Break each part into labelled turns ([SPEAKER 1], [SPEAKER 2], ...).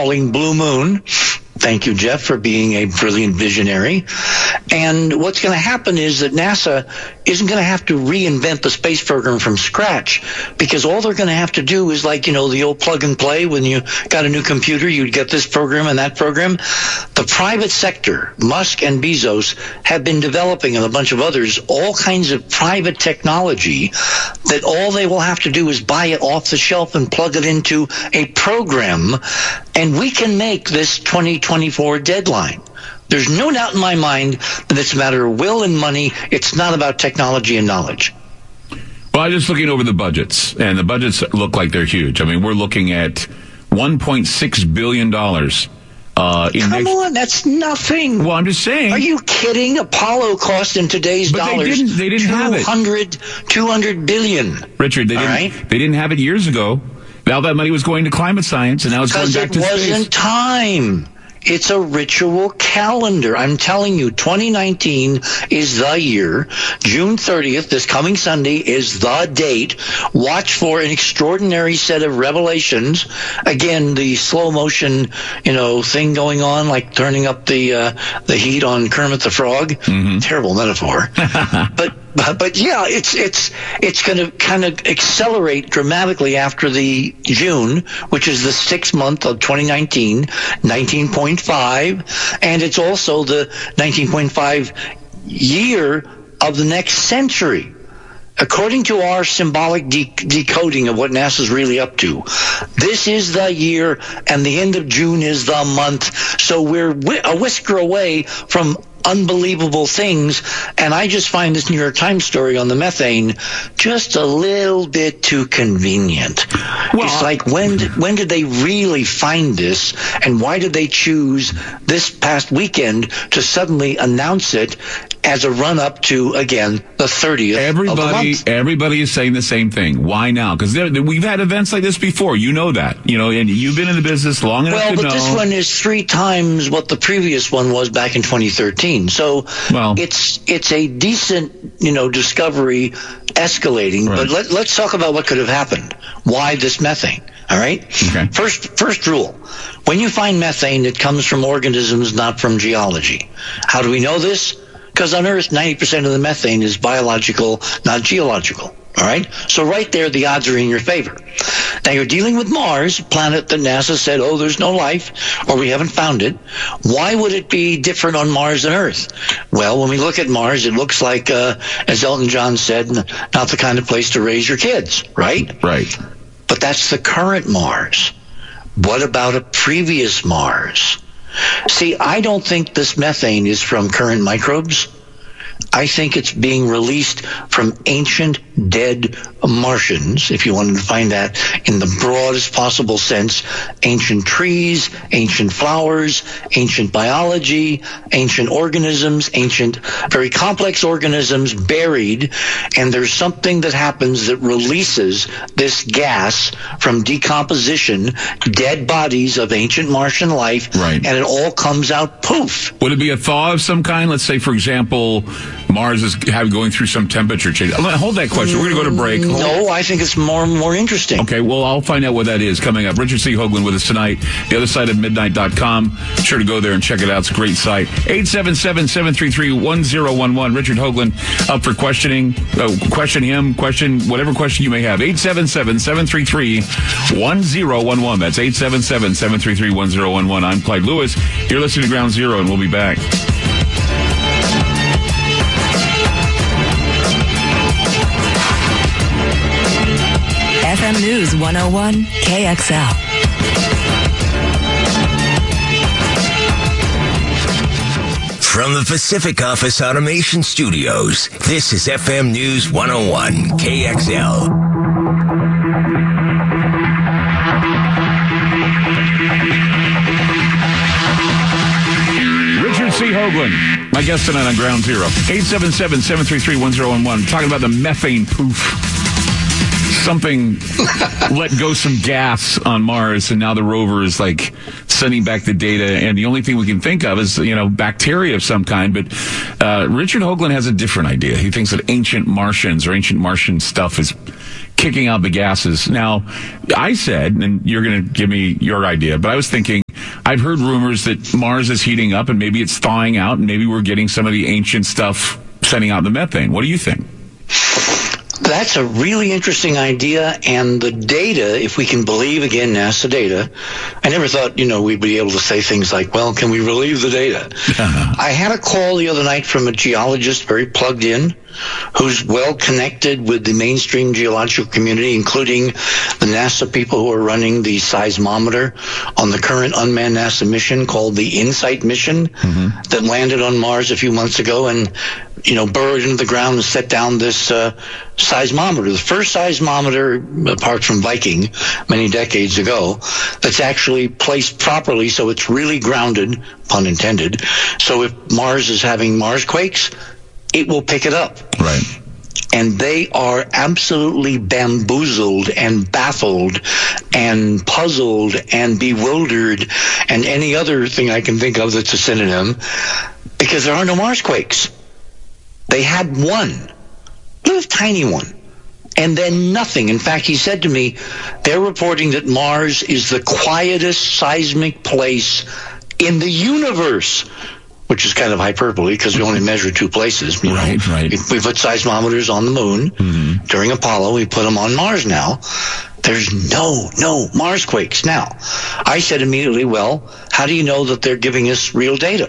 [SPEAKER 1] calling Blue Moon. Thank you, Jeff, for being a brilliant visionary. And what's going to happen is that NASA isn't going to have to reinvent the space program from scratch, because all they're going to have to do is, like, the old plug and play. When you got a new computer, you'd get this program and that program. The private sector, Musk and Bezos, have been developing, and a bunch of others, all kinds of private technology that all they will have to do is buy it off the shelf and plug it into a program, and we can make this 2024 deadline. There's no doubt in my mind that it's a matter of will and money. It's not about technology and knowledge.
[SPEAKER 2] Well, I'm just looking over the budgets, and the budgets look like they're huge. I mean, we're looking at $1.6 billion.
[SPEAKER 1] Come on, that's nothing.
[SPEAKER 2] Well, I'm just saying.
[SPEAKER 1] Are you kidding? Apollo cost in today's dollars
[SPEAKER 2] they didn't have it.
[SPEAKER 1] $200 billion.
[SPEAKER 2] Richard, they didn't have it years ago. Now that money was going to climate science, and now it's going back to space.
[SPEAKER 1] Because it wasn't time. It's a ritual calendar. I'm telling you, 2019 is the year. June 30th, this coming Sunday, is the date. Watch for an extraordinary set of revelations. Again, the slow motion, thing going on, like turning up the heat on Kermit the Frog. Mm-hmm. Terrible metaphor. But yeah, it's going to kind of accelerate dramatically after the June, which is the 6th month of 2019, 19.5, and it's also the 19.5 year of the next century. According to our symbolic decoding of what NASA's really up to, this is the year, and the end of June is the month. So we're a whisker away from unbelievable things, and I just find this New York Times story on the methane just a little bit too convenient. Well, it's like, when did they really find this, and why did they choose this past weekend to suddenly announce it as a run-up to, again, the 30th of the month?
[SPEAKER 2] Everybody is saying the same thing. Why now? Because we've had events like this before. You know that. And you've been in the business long enough to know. Well, but this one is 3 times what the previous one was back in 2013. So it's a decent, discovery escalating. Right. But let's talk about what could have happened. Why this methane? All right? Okay.
[SPEAKER 1] First rule. When you find methane, it comes from organisms, not from geology. How do we know this? Because on Earth, 90% of the methane is biological, not geological. All right? So right there, the odds are in your favor. Now, you're dealing with Mars, a planet that NASA said, there's no life, or we haven't found it. Why would it be different on Mars than Earth? Well, when we look at Mars, it looks like, as Elton John said, not the kind of place to raise your kids, right?
[SPEAKER 2] Right.
[SPEAKER 1] But that's the current Mars. What about a previous Mars? See, I don't think this methane is from current microbes. I think it's being released from ancient dead Martians, if you wanted to find that in the broadest possible sense. Ancient trees, ancient flowers, ancient biology, ancient organisms, ancient very complex organisms buried, and there's something that happens that releases this gas from decomposition, dead bodies of ancient Martian life,
[SPEAKER 2] right.
[SPEAKER 1] And it all comes out poof.
[SPEAKER 2] Would it be a thaw of some kind? Let's say, for example, Mars is going through some temperature change. Hold that question. We're going to go to break.
[SPEAKER 1] No, I think it's more interesting.
[SPEAKER 2] Okay, well, I'll find out what that is coming up. Richard C. Hoagland with us tonight. The other side of midnight.com. Sure to go there and check it out. It's a great site. 877-733-1011. Richard Hoagland up for questioning. Question him. Question whatever question you may have. 877-733-1011. That's 877-733-1011. I'm Clyde Lewis. You're listening to Ground Zero, and we'll be back.
[SPEAKER 3] FM News 101 KXL.
[SPEAKER 4] From the Pacific Office Automation Studios, this is FM News 101 KXL.
[SPEAKER 2] Richard C. Hoagland, my guest tonight on Ground Zero. 877-733-1011. Talking about the methane poof. Something let go some gas on Mars, and now the rover is sending back the data, and the only thing we can think of is bacteria of some kind. But Richard Hoagland has a different idea. He thinks that ancient Martians or ancient Martian stuff is kicking out the gases. Now, I said, and you're going to give me your idea, but I was thinking I've heard rumors that Mars is heating up and maybe it's thawing out and maybe we're getting some of the ancient stuff sending out the methane. What do you think?
[SPEAKER 1] That's a really interesting idea, and the data, if we can believe, again, NASA data, I never thought, we'd be able to say things like, well, can we believe the data? I had a call the other night from a geologist, very plugged in, who's well connected with the mainstream geological community, including the NASA people who are running the seismometer on the current unmanned NASA mission called the InSight mission that landed on Mars a few months ago and, burrowed into the ground and set down this seismometer, the first seismometer, apart from Viking, many decades ago, that's actually placed properly so it's really grounded, pun intended. So if Mars is having Mars quakes, it will pick it up.
[SPEAKER 2] Right.
[SPEAKER 1] And they are absolutely bamboozled and baffled and puzzled and bewildered and any other thing I can think of that's a synonym, because there are no Mars quakes. They had one, little tiny one, and then nothing. In fact, he said to me, they're reporting that Mars is the quietest seismic place in the universe, which is kind of hyperbole because we only measure two places.
[SPEAKER 2] Right.
[SPEAKER 1] We put seismometers on the moon during Apollo. We put them on Mars now. There's no Mars quakes. Now, I said immediately, well, how do you know that they're giving us real data?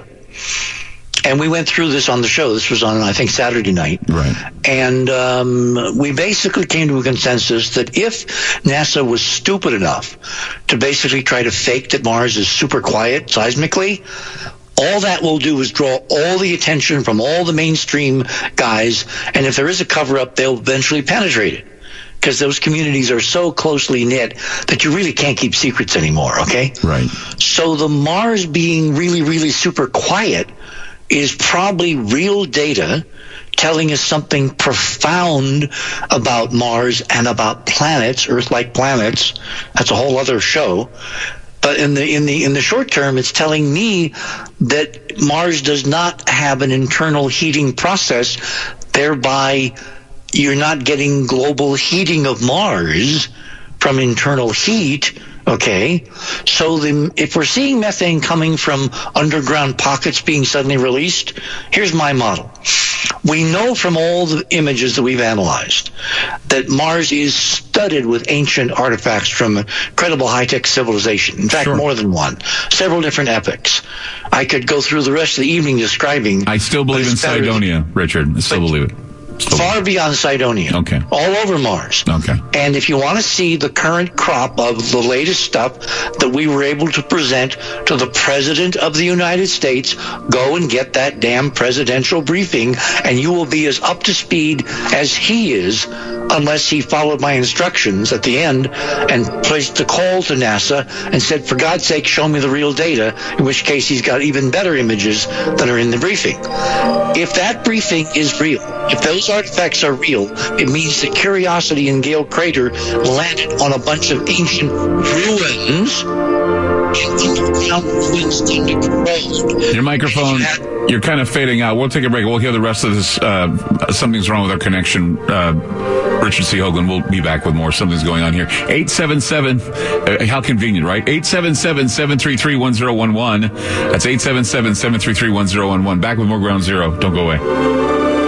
[SPEAKER 1] And we went through this on the show. This was on, I think, Saturday night.
[SPEAKER 2] Right.
[SPEAKER 1] And we basically came to a consensus that if NASA was stupid enough to basically try to fake that Mars is super quiet seismically, all that will do is draw all the attention from all the mainstream guys, and if there is a cover-up, they'll eventually penetrate it. Because those communities are so closely knit that you really can't keep secrets anymore, okay?
[SPEAKER 2] Right.
[SPEAKER 1] So the Mars being really, really super quiet is probably real data telling us something profound about Mars and about planets, Earth-like planets. That's a whole other show. But in the short term, it's telling me that Mars does not have an internal heating process, thereby you're not getting global heating of Mars from internal heat. Okay, so if we're seeing methane coming from underground pockets being suddenly released, here's my model. We know from all the images that we've analyzed that Mars is studded with ancient artifacts from incredible high-tech civilization. In fact, more than one. Several different epochs. I could go through the rest of the evening describing.
[SPEAKER 2] I still believe in Cydonia, Richard. I still believe it.
[SPEAKER 1] Far beyond Cydonia.
[SPEAKER 2] Okay.
[SPEAKER 1] All over Mars.
[SPEAKER 2] Okay.
[SPEAKER 1] And if you want to see the current crop of the latest stuff that we were able to present to the President of the United States, go and get that damn presidential briefing, and you will be as up to speed as he is, unless he followed my instructions at the end and placed a call to NASA and said, for God's sake, show me the real data, in which case he's got even better images than are in the briefing. If that briefing is real, if those artifacts are real, it means that Curiosity and Gale Crater landed on a bunch of ancient ruins in underground ruins under the road.
[SPEAKER 2] Your microphone, you're kind of fading out. We'll take a break. We'll hear the rest of this. Something's wrong with our connection. Richard C. Hoagland will be back with more. Something's going on here. 877, how convenient, right? 877-733-1011. That's 877-733-1011. Back with more Ground Zero. Don't go away.